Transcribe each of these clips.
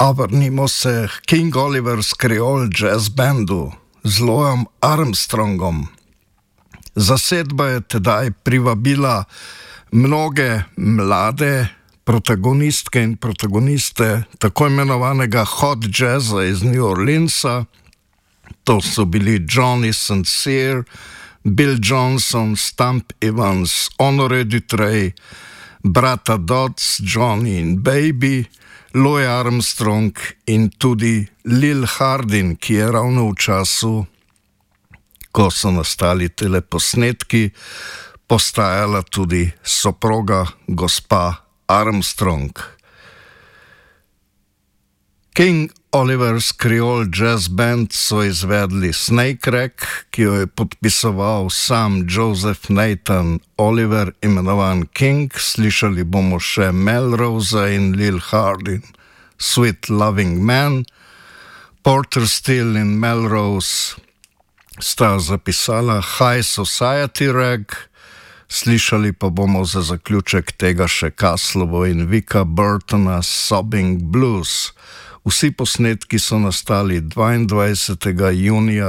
A vrnimo se k King Oliver's Creole Jazz Bandu z Louisem Armstrongom. Zasedba je tedaj privabila mnoge mlade protagonistke in protagoniste tako imenovanega hot jazza iz New Orleansa. To so bili Johnny Sincere, Bill Johnson, Stump Evans, Honoré Dutrey, brata Dodds, Johnny in Baby, Louis Armstrong in tudi Lil Hardin, ki je ravno v času, ko so nastali tele posnetki, postajala tudi soproga gospa Armstrong. King Oliver's Creole Jazz Band so izvedli Snake Rack, ki jo je podpisoval sam Joseph Nathan Oliver, imenovan King. Slišali bomo še Melrose in Lil Hardin, Sweet Loving Man. Porter Steele in Melrose sta zapisala High Society Rag. Slišali pa bomo za zaključek tega še Caslovo in Vicka Burtona Sobbing Blues. Vsi posnetki so nastali 22. junija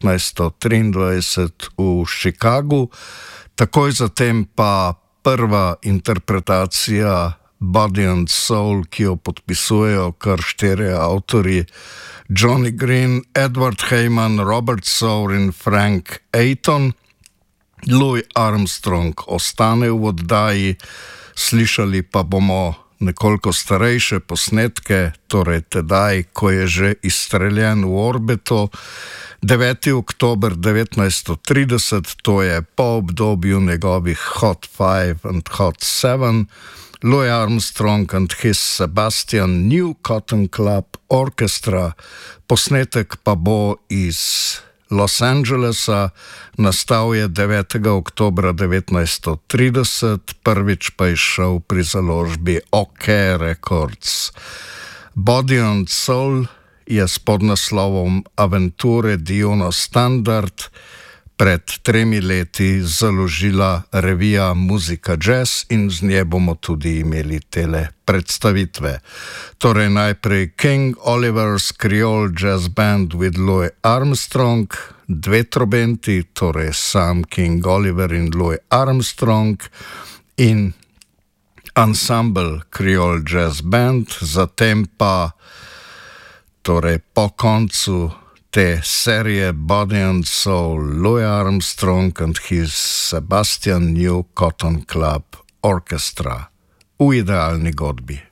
1923 v Chicagu, takoj zatem pa prva interpretacija Body and Soul, ki jo podpisujejo kar 4 avtorji: Johnny Green, Edward Heyman, Robert Sour in Frank Ayton. Louis Armstrong ostane v oddaji, slišali pa bomo nekoliko starejše posnetke, torej tedaj, ko je že izstreljen v orbito. 9. oktober 1930, to je po obdobju njegovih Hot 5 and Hot 7, Louis Armstrong and his Sebastian New Cotton Club Orchestra. Posnetek pa bo iz Los Angelesa, nastal je 9. oktobra 1930, prvič pa je šel pri založbi OK Records. Body and Soul je s podnaslovom Aventure di uno Standard pred 3 leti založila revija Muzika Jazz in z nje bomo tudi imeli tele predstavitve. Torej najprej King Oliver's Creole Jazz Band with Louis Armstrong, 2 trobenti, torej sam King Oliver in Louis Armstrong, in Ensemble Creole Jazz Band, zatem pa torej po koncu te serije Body and Soul, Louis Armstrong and his Sebastian New Cotton Club Orchestra v idealni godbi.